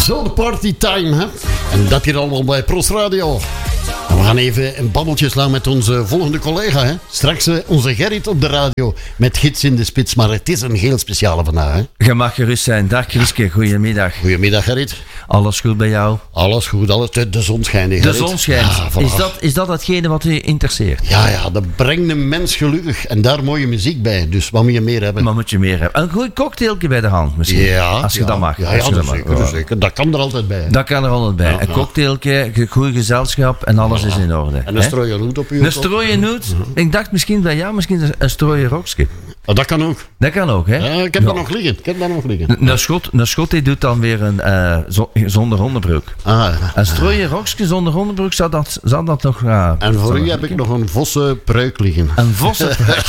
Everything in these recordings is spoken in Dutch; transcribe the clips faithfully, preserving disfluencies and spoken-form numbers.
Zo de partytime, hè. En dat hier allemaal bij Pros Radio. En we gaan even een babbeltje slaan met onze volgende collega, hè. Straks uh, onze Gerrit op de radio met Gids in de Spits. Maar het is een heel speciale vandaag, hè. Je mag gerust zijn. Dag Chriske, goedemiddag. Goedemiddag, Gerrit. Alles goed bij jou? Alles goed, alles. De, de zon schijnt, Gerrit. De zon schijnt. Ja, voilà. is, dat, is dat hetgene wat u interesseert? Ja, ja, dat brengt een mens gelukkig. En daar mooie muziek bij. Dus wat moet je meer hebben? Maar moet je meer hebben. Een goed cocktailtje bij de hand misschien. Ja, als je ja, dat mag. Ja, als ja je dat dat zeker, mag. dat zeker. Dat kan er altijd bij. Dat kan er altijd bij. Ja, een ja. cocktailtje, goed gezelschap en alles Ja. is in orde. En een strooien hoed op je Een strooien hoed. Ik dacht misschien bij jou misschien een strooien rokje. Oh, dat kan ook. Dat kan ook, hè? Ja, ik heb Ja. dat nog liggen. Ik heb dat nog liggen. Een schot, een schot die doet dan weer een uh, zo, zonder onderbroek. Ah, ja. Een strooien rokje zonder onderbroek zou dat, zou dat nog... Uh, En voor zou u dat heb ik lukken? nog een vosse pruik liggen. Een vossenpruik.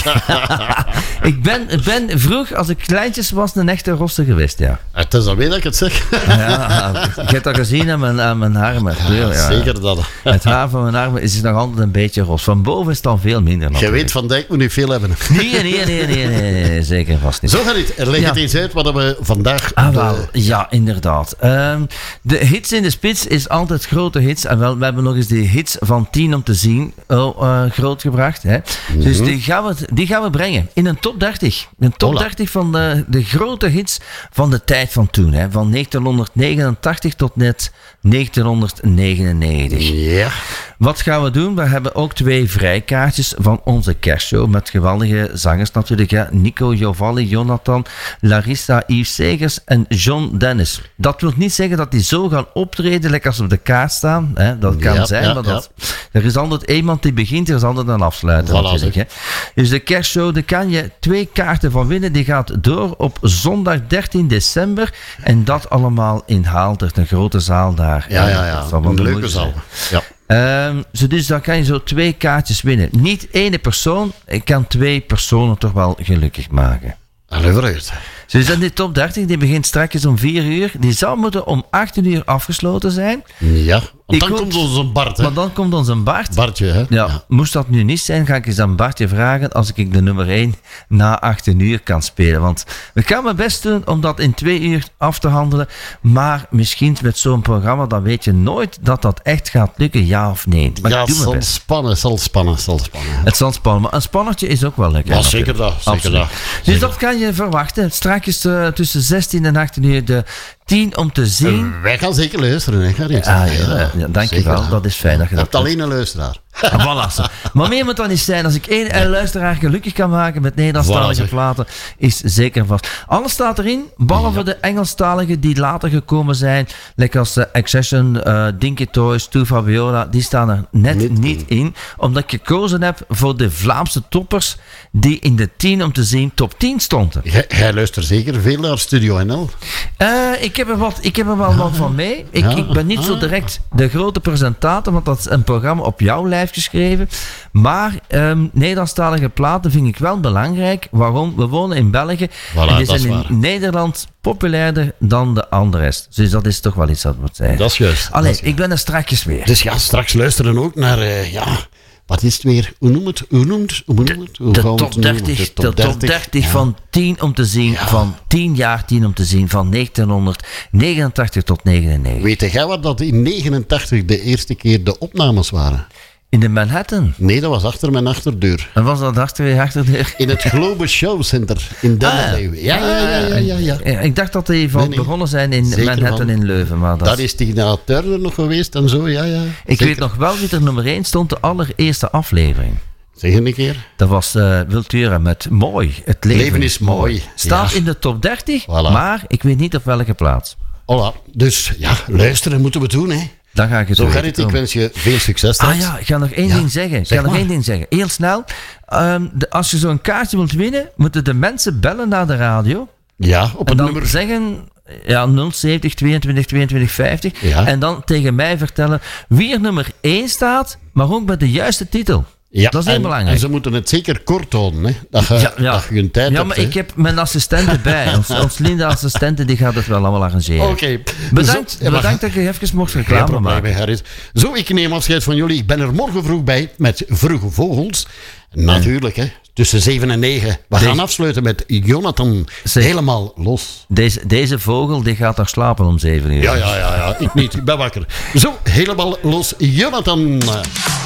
ik ben, ben vroeg, als ik kleintjes was, een echte rosse geweest, ja. Het is alweer dat ik het zeg. ja je hebt dat gezien aan mijn, aan mijn haar. Mijn kleur, Ja, ja. zeker dat. Het haar van mijn armen is nog altijd een beetje ros. Van boven is het dan veel minder. Je natuurlijk. weet, Van Dijk moet niet veel hebben. Nee, nee, nee, nee, nee, nee, nee, zeker vast niet. Zo gaat het. Er leg Ja. het eens uit wat we vandaag... Ah, de- wel. Ja, inderdaad. Um, de hits in de spits is altijd grote hits. En wel, we hebben nog eens die hits van tien om te zien oh, uh, grootgebracht. Hè. Mhm. Dus die gaan, we, die gaan we brengen in een top dertig. Een top Hola. dertig van de, de grote hits van de tijd van toen. Hè. Van negentien negenentachtig tot net negentien negenennegentig. Ja. Wat gaan we doen? We hebben ook twee vrijkaartjes van onze kerstshow met geweldige zangers natuurlijk. Hè. Nico Jovalli, Jonathan, Larissa, Yves Segers en John Dennis. Dat wil niet zeggen dat die zo gaan optreden, lekker als ze op de kaart staan. Hè. Dat kan Ja, zijn, ja, maar dat, er is altijd iemand die begint, er is altijd een afsluiter Voilà, natuurlijk. Hè. Dus de kerstshow, daar kan je twee kaarten van winnen. Die gaat door op zondag dertien december. En dat allemaal in Haaldert, een grote zaal daar. Ja, ja, Dat ja. zal wel Een de leuke moeite zaal. zijn. Ja. Um, zo dus dan kan je zo twee kaartjes winnen. Niet één persoon, ik kan twee personen toch wel gelukkig maken. Allee, vooruit. Zo is dat die top dertig, die begint straks om vier uur. Die zou moeten om achttien uur afgesloten zijn. Ja. Want Ik dan hoop- komt onze Bart, hè. Maar dan komt onze Bart. Bartje, hè. Ja, moest dat nu niet zijn, ga ik eens aan Bartje vragen als ik de nummer één na achttien uur kan spelen. Want we gaan mijn best doen om dat in twee uur af te handelen. Maar misschien met zo'n programma, dan weet je nooit dat dat echt gaat lukken, ja of nee. Maar Ja, ik doe mijn zal best. spannen, zal spannen, zal spannen. Het zal spannen, maar een spannetje is ook wel lekker. Ja, natuurlijk. zeker dat, zeker Absoluut. dat. Dus Zeker. dat kan je verwachten. Straks uh, tussen zestien en achttien uur de tien om te zien. Wij gaan zeker luisteren, hè, Gerrit. Ah, ja, ja, dankjewel. zeker, hè. Dat is fijn dat je Je dat hebt alleen een luisteraar. Ah, voilà, zo. Maar meer moet dat niet zijn. Als ik één eh, luisteraar gelukkig kan maken met Nederlandstalige Voilà, zeg. platen, is zeker vast. Alles staat erin, behalve Ja. de Engelstaligen die later gekomen zijn. Lekker als uh, Accession, uh, Dinky Toys, Stu Fabiola, die staan er net Niet niet, in. Omdat ik gekozen heb voor de Vlaamse toppers die in de tien om te zien top tien stonden. Jij, jij luistert zeker veel naar Studio N L. Uh, ik, heb er wat, ik heb er wel wat van mee. Ik, Ja. ik ben niet zo Ah. direct de grote presentator, want dat is een programma op jouw lijf geschreven. Maar um, Nederlandstalige platen vind ik wel belangrijk. Waarom? We wonen in België. Voilà, en die dat is zijn waar. in Nederland populairder dan de andere rest. Dus dat is toch wel iets dat moet zijn. Dat is juist. Allee, Dat is ik ben er strakjes weer. Dus ja, straks luisteren ook naar, uh, ja, wat is het weer? Hoe noem het? Hoe noemt Hoe noem het? Hoe De gaan we top het noemen? dertig, de top dertig ja. van tien om te zien, Ja. van tien jaar tien om te zien, van negentien negenentachtig tot negenennegentig. Weet jij wat dat in negenentachtig de eerste keer de opnames waren? In de Manhattan. Nee, dat was achter mijn achterdeur. En was dat achter, achterdeur? In het Globus Show Center in Delaware. Ja, ja, ja, ja, ja, ja. Ja, ik dacht dat die van Nee, nee. begonnen zijn in Zeker Manhattan van. in Leuven. Maar dat, Daar is Tina Turner nog geweest en zo, ja, ja. ik Zeker. weet nog wel wie er nummer één stond, de allereerste aflevering. Zeg een keer. Dat was uh, Wiltura met Mooi. Het leven, Leven is mooi. Staat Ja. in de top dertig, Voilà. maar ik weet niet op welke plaats. Voilà. Dus ja, luisteren moeten we doen, hè. Dan ga ik het Zo, weten Gerrit, ik komen. wens je veel succes. Ah straks. ja, ik ga nog één Ja, ding zeggen. Ik zeg ga nog maar. één ding zeggen. Heel snel. Um, de, als je zo'n kaartje wilt winnen, moeten de mensen bellen naar de radio. Ja, op En het dan nummer. zeggen ja, nul zeventig tweeëntwintig tweeëntwintig vijftig. Ja. En dan tegen mij vertellen wie er nummer één staat, maar ook met de juiste titel. Ja, dat is heel en, belangrijk. En ze moeten het zeker kort houden, hè? Dat je, Ja, ja. dat je een tijd ja, hebt. maar hè. ik heb mijn assistenten bij. Ons, ons Linda-assistenten die gaat het wel allemaal arrangeren. Oké. Okay. Bedankt, Zo, bedankt dat je even mocht Geen reclame probleem, maken. Gerrit. Zo, ik neem afscheid van jullie. Ik ben er morgen vroeg bij met Vroege Vogels. Natuurlijk, hè. Tussen zeven en negen. We Deze- gaan afsluiten met Jonathan. Zeg. Helemaal los. Deze, deze vogel die gaat daar slapen om zeven uur. Ja, ja, ja, ja. Ik niet. Ik ben wakker. Zo, helemaal los. Jonathan.